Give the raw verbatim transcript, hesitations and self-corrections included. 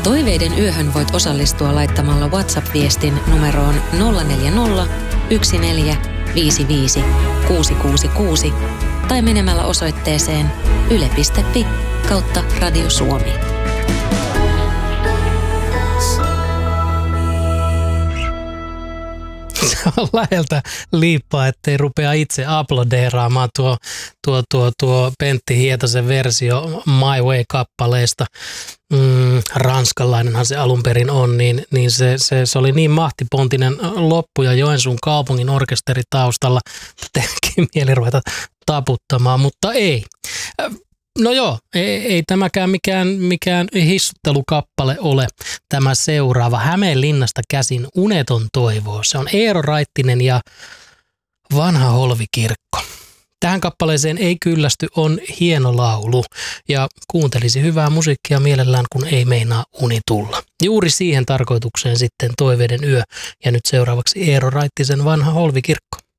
Toiveiden yöhön voit osallistua laittamalla WhatsApp-viestin numeroon nolla neljä nolla, yksi neljä, viisi viisi, kuusi kuusi kuusi tai menemällä osoitteeseen yle piste fi kautta Radio Suomi. Se on läheltä liippaa, ettei rupea itse aplodeeraamaan tuo, tuo, tuo, tuo Pentti Hietasen versio My Way-kappaleesta. Mm, ranskalainenhan se alun perin on, niin, niin se, se, se oli niin mahtipontinen loppu ja Joensuun kaupungin orkesteri taustalla, että tekin mieli ruveta taputtamaan, mutta ei. No joo, ei, ei tämäkään mikään, mikään hissuttelukappale ole tämä seuraava. Hämeenlinnasta käsin Uneton toivoo. Se on Eero Raittinen ja Vanha Holvikirkko. Tähän kappaleeseen ei kyllästy, on hieno laulu ja kuuntelisi hyvää musiikkia mielellään, kun ei meinaa uni tulla. Juuri siihen tarkoitukseen sitten Toiveiden yö ja nyt seuraavaksi Eero Raittisen Vanha Holvikirkko.